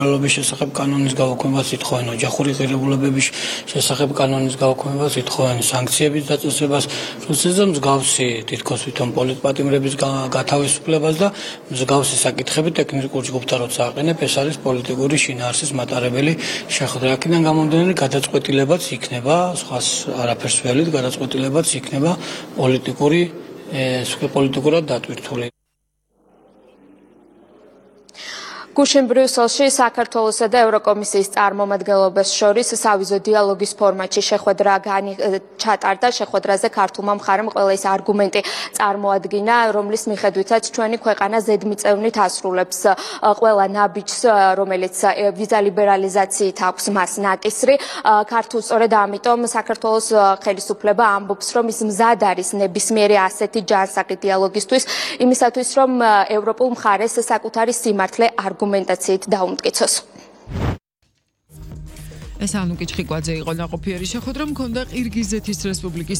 Ლობის შესახებ კანონის გაუქმებას ითხოვენ, ოჯახური ღირებულებების შესახებ კანონის გაუქმებას ითხოვენ, სანქციების დაწესებას, რუსეთზე მსგავსი თითქოს ვითომ პოლიტპატიმრების გათავისუფლებას და მსგავსი საკითხები ტექნიკურ ჯგუფთან როცა აყენებ, ეს არის პოლიტიკური შინაარსის მატარებელი შეხვედრა. აქედან გამომდინარე გადაწყვეტილებაც იქნება, სხვას არაფერს ველით, გადაწყვეტილებაც იქნება პოლიტიკურად დატვირთული. გუშინ ბრიუსელში საქართველოსა და ევროკომისიის წარმომადგენლობას შორის სავიზო დიალოგის ფორმატში შეხვედრა ჩატარდა. შეხვედრაზე ქართულმა მხარემ ყველა ის არგუმენტი წარმოადგინა, რომლის მიხედვითაც ჩვენი ქვეყანა ზედმიწევნით ასრულებს ყველა ნაბიჯს, რომელიც ვიზა ლიბერალიზაციით აქვს მას ნაკისრი. ქართულ სწორედ ამიტომ საქართველოს ხელისუფლება ამბობს, რომ ის მზად არის ნებისმიერი ასეთი ჯანსაღი დიალოგისთვის, იმისათვის რომ ევროპულ მხარეს საკუთარი სიმართლე არგუმენტაციით დაუმტკიცოს. ეს ანუკი ჩხიკვაძე იყო. ნაყოფიერი შეხვედრა მქონდა ყირგიზეთის რესპუბლიკის